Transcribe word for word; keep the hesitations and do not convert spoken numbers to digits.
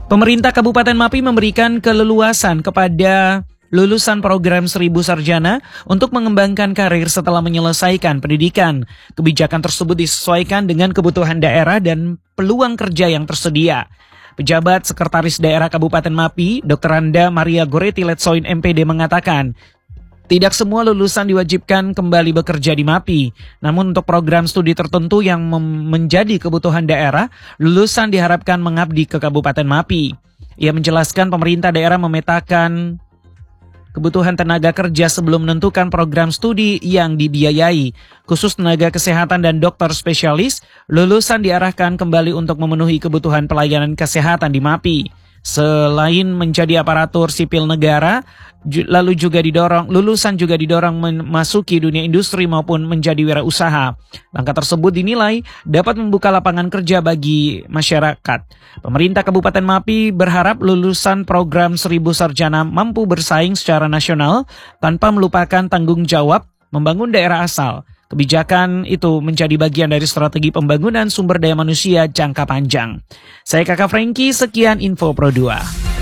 Pemerintah Kabupaten Mapi memberikan keleluasan kepada lulusan program Seribu Sarjana untuk mengembangkan karir setelah menyelesaikan pendidikan. Kebijakan tersebut disesuaikan dengan kebutuhan daerah dan peluang kerja yang tersedia. Pejabat Sekretaris Daerah Kabupaten Mapi, Doktor Randa Maria Goreti Letsoin M P D mengatakan, tidak semua lulusan diwajibkan kembali bekerja di Mapi. Namun untuk program studi tertentu yang menjadi kebutuhan daerah, lulusan diharapkan mengabdi ke Kabupaten Mapi. Ia menjelaskan pemerintah daerah memetakan kebutuhan tenaga kerja sebelum menentukan program studi yang dibiayai. Khusus tenaga kesehatan dan dokter spesialis, lulusan diarahkan kembali untuk memenuhi kebutuhan pelayanan kesehatan di Mapi. Selain menjadi aparatur sipil negara, lalu juga didorong lulusan juga didorong memasuki dunia industri maupun menjadi wirausaha. Langkah tersebut dinilai dapat membuka lapangan kerja bagi masyarakat. Pemerintah Kabupaten Mapi berharap lulusan program Seribu Sarjana mampu bersaing secara nasional tanpa melupakan tanggung jawab membangun daerah asal. Kebijakan itu menjadi bagian dari strategi pembangunan sumber daya manusia jangka panjang. Saya Kakak Franky, sekian info Pro dua.